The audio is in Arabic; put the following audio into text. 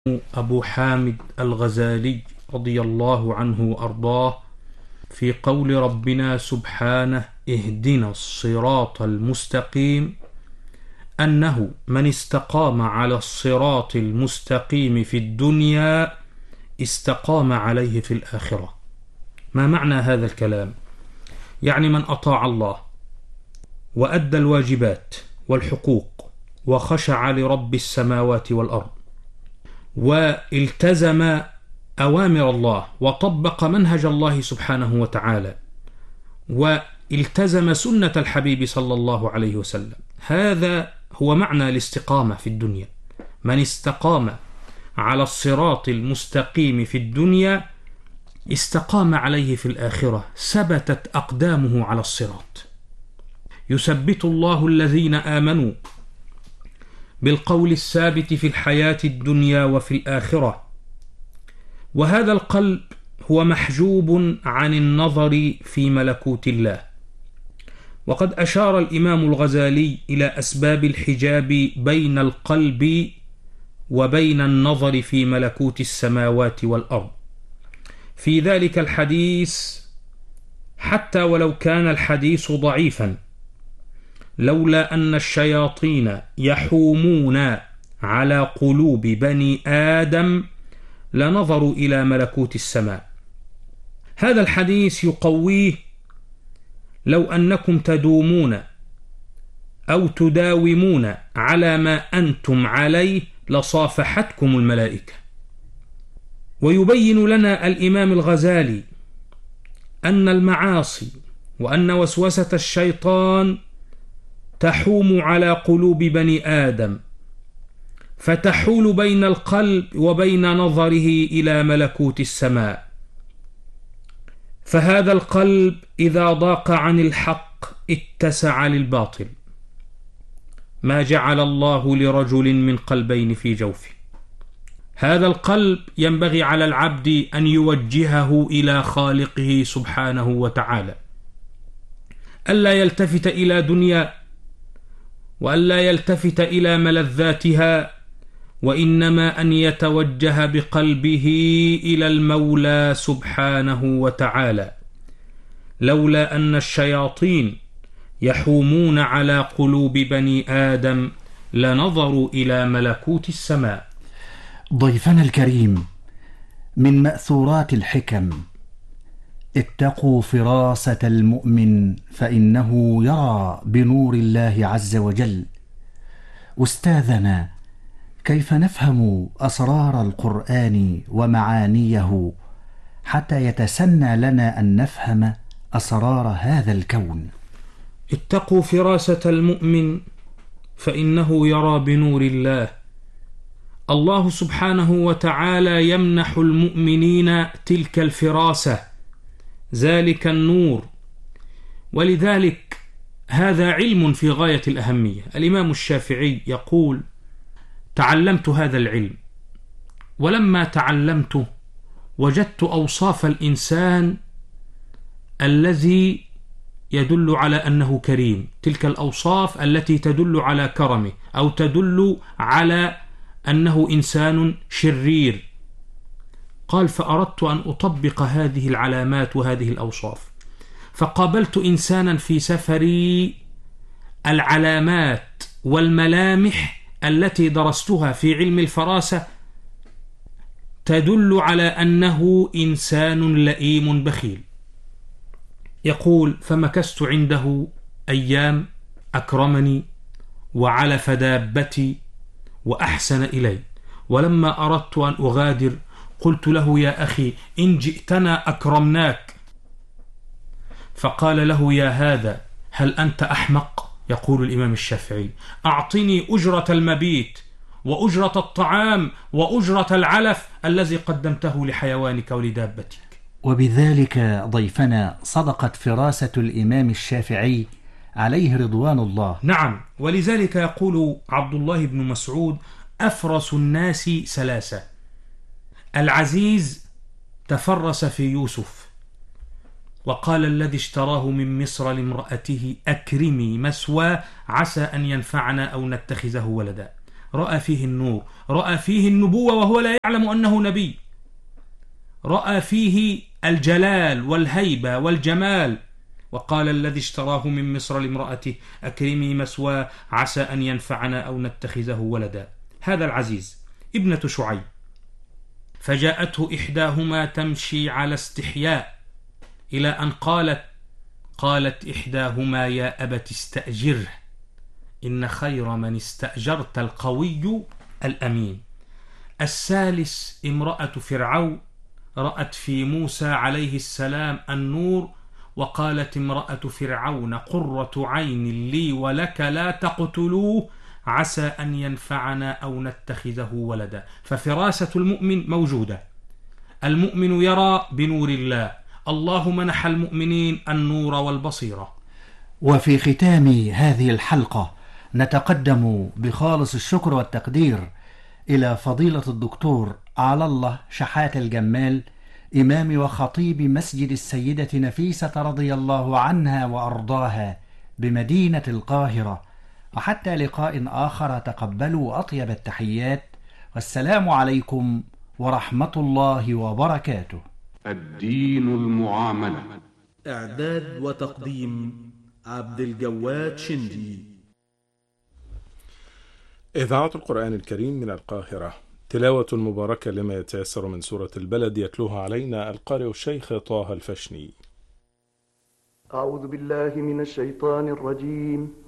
أبو حامد الغزالي رضي الله عنه وأرضاه في قول ربنا سبحانه اهدنا الصراط المستقيم أنه من استقام على الصراط المستقيم في الدنيا استقام عليه في الآخرة. ما معنى هذا الكلام؟ يعني من أطاع الله وأدى الواجبات والحقوق وخشع لرب السماوات والأرض والتزم أوامر الله وطبق منهج الله سبحانه وتعالى والتزم سنة الحبيب صلى الله عليه وسلم، هذا هو معنى الاستقامة في الدنيا. من استقام على الصراط المستقيم في الدنيا استقام عليه في الآخرة، ثبتت أقدامه على الصراط. يثبت الله الذين آمنوا بالقول الثابت في الحياة الدنيا وفي الآخرة، وهذا القلب هو محجوب عن النظر في ملكوت الله. وقد أشار الإمام الغزالي إلى أسباب الحجاب بين القلب وبين النظر في ملكوت السماوات والأرض في ذلك الحديث، حتى ولو كان الحديث ضعيفا، لولا أن الشياطين يحومون على قلوب بني آدم لنظروا إلى ملكوت السماء. هذا الحديث يقويه لو أنكم تدومون أو تداومون على ما أنتم عليه لصافحتكم الملائكة. ويبين لنا الإمام الغزالي أن المعاصي وأن وسوسة الشيطان تحوم على قلوب بني آدم، فتحول بين القلب وبين نظره إلى ملكوت السماء. فهذا القلب إذا ضاق عن الحق اتسع للباطل. ما جعل الله لرجل من قلبين في جوفه. هذا القلب ينبغي على العبد أن يوجهه إلى خالقه سبحانه وتعالى، ألا يلتفت إلى دنيا وألا يلتفت إلى ملذاتها، وإنما أن يتوجه بقلبه إلى المولى سبحانه وتعالى. لولا أن الشياطين يحومون على قلوب بني آدم لنظروا إلى ملكوت السماء. ضيفنا الكريم، من مأثورات الحكم: اتقوا فراسة المؤمن فإنه يرى بنور الله عز وجل. أستاذنا، كيف نفهم أسرار القرآن ومعانيه حتى يتسنى لنا أن نفهم أسرار هذا الكون؟ اتقوا فراسة المؤمن فإنه يرى بنور الله. الله سبحانه وتعالى يمنح المؤمنين تلك الفراسة، ذلك النور، ولذلك هذا علم في غاية الأهمية. الإمام الشافعي يقول: تعلمت هذا العلم، ولما تعلمته وجدت أوصاف الإنسان الذي يدل على أنه كريم، تلك الأوصاف التي تدل على كرمه أو تدل على أنه إنسان شرير. قال: فأردت أن أطبق هذه العلامات وهذه الأوصاف، فقابلت إنسانا في سفري العلامات والملامح التي درستها في علم الفراسة تدل على أنه إنسان لئيم بخيل. يقول: فمكثت عنده أيام، أكرمني وعلف دابتي وأحسن إلي، ولما أردت أن أغادر قلت له: يا أخي، إن جئتنا أكرمناك. فقال له: يا هذا، هل أنت أحمق؟ يقول الإمام الشافعي: أعطني أجرة المبيت وأجرة الطعام وأجرة العلف الذي قدمته لحيوانك ولدابتك. وبذلك ضيفنا صدقت فراسة الإمام الشافعي عليه رضوان الله. نعم، ولذلك يقول عبد الله بن مسعود: أفرس الناس ثلاثة: العزيز تفرس في يوسف، وقال الذي اشتراه من مصر لامرأته: أكرمي مثواه عسى أن ينفعنا أو نتخذه ولدا. رأى فيه النور، رأى فيه النبوة وهو لا يعلم أنه نبي، رأى فيه الجلال والهيبة والجمال. وقال الذي اشتراه من مصر لامرأته أكرمي مثواه عسى أن ينفعنا أو نتخذه ولدا. هذا العزيز ابنة شعيب، فجاءته إحداهما تمشي على استحياء إلى أن قالت إحداهما يا أبت استأجره إن خير من استأجرت القوي الأمين. الثالث امرأة فرعون رأت في موسى عليه السلام النور، وقالت امرأة فرعون قرة عين لي ولك لا تقتلوه عسى أن ينفعنا أو نتخذه ولدا. ففراسة المؤمن موجودة، المؤمن يرى بنور الله، الله منح المؤمنين النور والبصيرة. وفي ختام هذه الحلقة نتقدم بخالص الشكر والتقدير إلى فضيلة الدكتور على الله شحات الجمال، إمام وخطيب مسجد السيدة نفيسة رضي الله عنها وأرضاها بمدينة القاهرة. وحتى لقاء آخر تقبلوا أطيب التحيات، والسلام عليكم ورحمة الله وبركاته. الدين المعاملة. إعداد وتقديم عبد الجواد شندي. إذاعة القرآن الكريم من القاهرة، تلاوة مباركة لما يتيسر من سورة البلد، يتلوها علينا القارئ الشيخ طه الفشني. أعوذ بالله من الشيطان الرجيم.